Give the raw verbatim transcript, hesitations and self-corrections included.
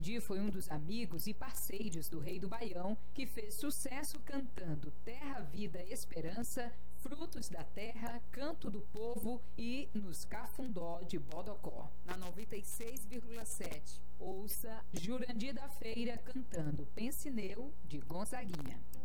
Di foi um dos amigos e parceiros do Rei do Baião, que fez sucesso cantando Terra, Vida, Esperança, Frutos da Terra, Canto do Povo e Nos Cafundó de Bodocó. Na noventa e seis vírgula sete, ouça Jurandir da Feira cantando Pensineu de Gonzaguinha.